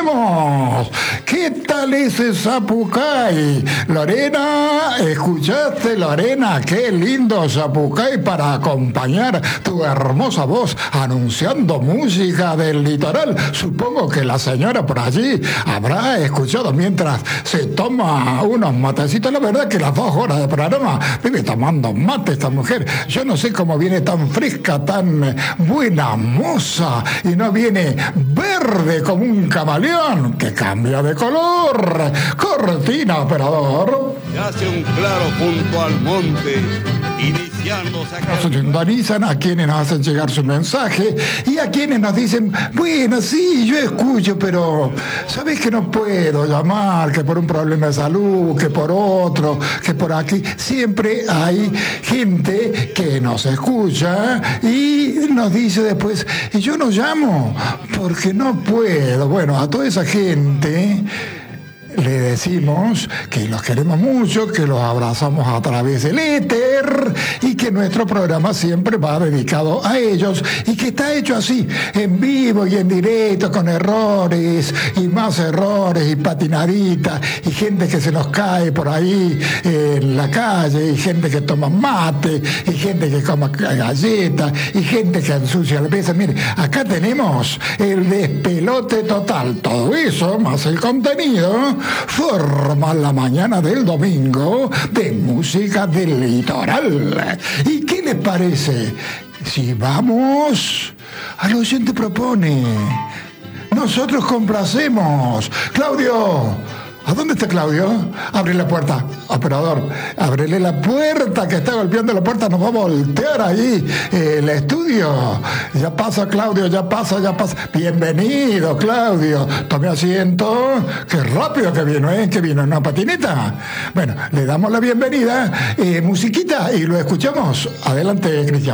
estamos. ¿Qué tal ese Zapucay? Lorena, ¿escuchaste, Lorena? Qué lindo Zapucay para acompañar tu hermosa voz anunciando música del litoral. Supongo que la señora por allí habrá escuchado mientras se toma unos matecitos. La verdad que las 2 horas de programa vive tomando mate esta mujer. Yo no sé cómo viene tan fresca, tan buena moza, y no viene verde como un camaleón que cambia de color. Cortina, operador. Se hace un claro junto al monte, iniciando. Nos sintonizan a quienes nos hacen llegar su mensaje y a quienes nos dicen, bueno, sí, yo escucho, pero sabés que no puedo llamar, que por un problema de salud, que por otro, que por aquí. Siempre hay gente que nos escucha y nos dice después, y yo no llamo porque no puedo. Bueno, a toda esa gente le decimos que los queremos mucho, que los abrazamos a través del éter y que nuestro programa siempre va dedicado a ellos y que está hecho así, en vivo y en directo, con errores y más errores y patinaditas y gente que se nos cae por ahí en la calle y gente que toma mate y gente que come galletas y gente que ensucia la mesa. Mire, acá tenemos el despelote total. Todo eso, más el contenido, forma la mañana del domingo de música del litoral. ¿Y qué les parece si vamos al oyente propone? Nosotros complacemos. Claudio, ¿a dónde está Claudio? Abre la puerta, operador. Ábrele la puerta, que está golpeando la puerta. Nos va a voltear ahí el estudio. Ya pasa, Claudio, ya pasa. Bienvenido, Claudio. Tome asiento. Qué rápido que vino, ¿eh? Que vino en una patineta. Bueno, le damos la bienvenida. Musiquita y lo escuchamos. Adelante, Cristian.